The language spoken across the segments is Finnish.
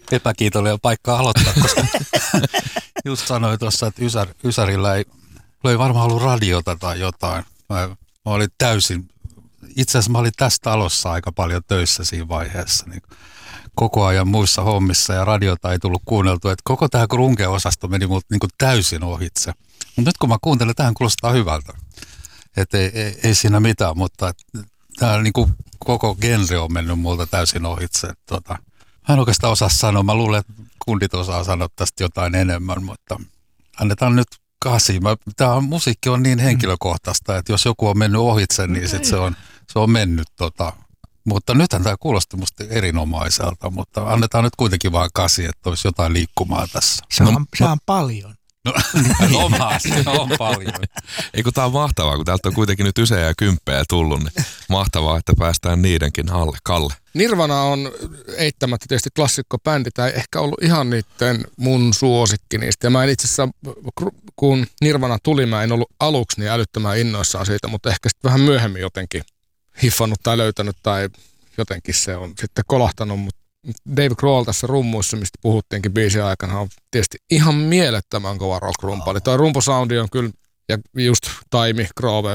epäkiitollinen paikka aloittaa, koska just sanoin tuossa, että Ysärillä ei varmaan ollut radiota tai jotain. Mä olin täysin, itse asiassa mä olin tässä talossa aika paljon töissä siinä vaiheessa, niin koko ajan muissa hommissa ja radiota ei tullut kuunneltua, että koko tämä grunge-osasto meni multa niin kuin täysin ohitse. Mutta nyt kun mä kuuntelen, tähän kuulostaa hyvältä. Että ei siinä mitään, mutta tämä niin kuin koko genre on mennyt multa täysin ohitse. Mä en oikeastaan osaa sanoa. Mä luulen, että kundit osaa sanoa tästä jotain enemmän, mutta annetaan nyt 8. Tämä musiikki on niin henkilökohtaista, että jos joku on mennyt ohitse, niin sit se on mennyt. Mutta nythän tämä kuulosti musta erinomaiselta, mutta annetaan nyt kuitenkin vain 8, että olisi jotain liikkumaa tässä. Se on paljon. No, se on paljon. Ei kun tää on mahtavaa, kun täältä on kuitenkin nyt 9 ja 10 tullut, niin mahtavaa, että päästään niidenkin alle. Kalle. Nirvana on eittämättä tietysti klassikkobändi, tai ehkä ollut ihan niiden mun suosikki niistä. Ja mä en itse asiassa, kun Nirvana tuli, mä en ollut aluksi niin älyttömän innoissaan siitä, mutta ehkä sitten vähän myöhemmin jotenkin hiffannut tai löytänyt tai jotenkin se on sitten kolahtanut, mutta Dave Grohl tässä rummuissa, mistä puhuttiinkin biisin aikana, on tietysti ihan mielettömän kova rock-rumpali. Tuo rumposoundi on kyllä, ja just Taimi, Grove,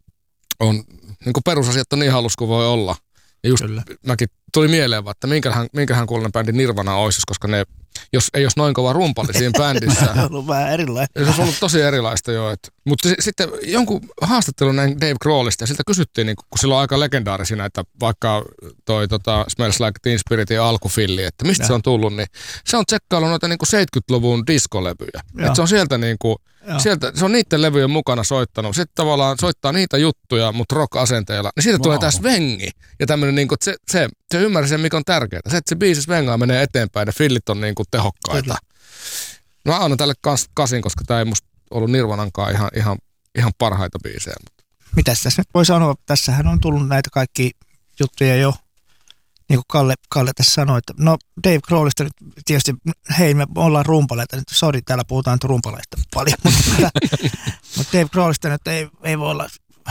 on niin kuin perusasiat on niin halus kuin voi olla. Ja just mäkin tuli mieleen, että minkähän kuulonen bändi Nirvana olisi, koska ne, jos ei olisi noin kova rumpali siinä bändissä. Se on ollut vähän erilaista. Se olisi ollut tosi erilaista jo. Mutta sitten jonkun haastattelun näin Dave Grohlista, ja siltä kysyttiin, niin kun sillä on aika legendaarisia näitä, vaikka toi Smells Like Teen Spiritin alkufilli, että mistä se on tullut, niin se on tsekkaillut noita niin kuin 70-luvun diskolevyjä. Että se on sieltä niin kuin, se on niiden levyjen mukana soittanut. Sitten tavallaan soittaa niitä juttuja, mutta rock-asenteella. Niin siitä tulee tämä svengi. Ja tämmöinen, niin kuin, se ymmärsi sen, mikä on tärkeää. Se, että se biisi svengaa menee eteenpäin ja fillit on niin kuin tehokkaita. Kyllä. No mä annan tälle 8, koska tämä ei musta ollut Nirvanankaan ihan parhaita biisejä. Mitäs tässä nyt voi sanoa? Tässähän on tullut näitä kaikki juttuja jo. Niin kuin Kalle tässä sanoi, että no Dave Grohlista nyt tietysti, hei me ollaan rumpaleita, nyt sori täällä puhutaan nyt rumpaleista paljon, mutta Dave Grohlista nyt ei voi olla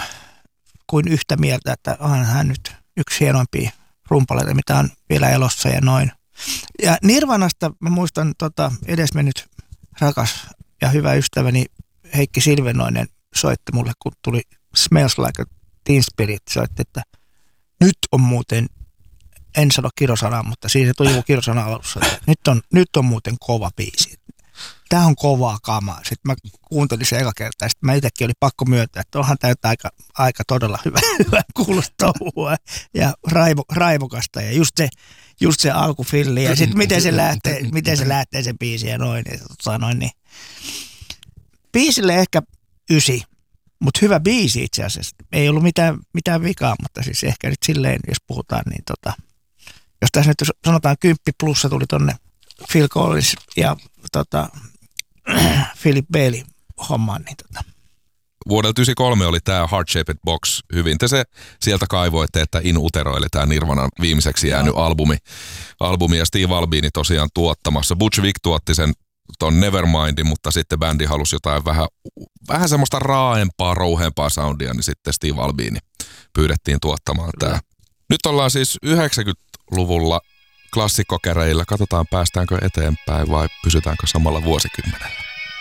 kuin yhtä mieltä, että onhan hän nyt yksi hienoimpia rumpaleita, mitä on vielä elossa ja noin. Ja Nirvanasta mä muistan edesmennyt rakas ja hyvä ystäväni Heikki Silvenoinen soitti mulle, kun tuli Smells Like Teen Spirit, soitti, että nyt on muuten, en sano kirosanaa, mutta siinä tuli joku kirosana alussa, että nyt on muuten kova biisi. Tämä on kovaa kamaa. Sitten mä kuuntelin se eka kertaa ja sitten mä itsekin oli pakko myöntää, että onhan tämä aika todella hyvä kuulostaa ja raivokasta ja just se alkufilli ja sitten miten se lähtee se biisi ja noin. Niin. Biisille ehkä 9, mutta hyvä biisi itse asiassa. Ei ollut mitään vikaa, mutta siis ehkä nyt silleen, jos puhutaan, niin jos tässä nyt sanotaan 10 plussa tuli tonne Phil Collins ja Philip Bailey hommaan, niin Vuodelta 1993 oli tämä Heart Shaped Box hyvin. Te se sieltä kaivoitte, että In Utero, eli tämä Nirvanan viimeiseksi jäänyt albumi ja Steve Albini tosiaan tuottamassa. Butch Vig tuotti sen ton Nevermindin, mutta sitten bändi halusi jotain vähän semmoista raaempaa, rouheempaa soundia, niin sitten Steve Albini pyydettiin tuottamaan tämä. Nyt ollaan siis 90-luvulla klassikkokäreillä. Katsotaan, päästäänkö eteenpäin vai pysytäänkö samalla vuosikymmenellä.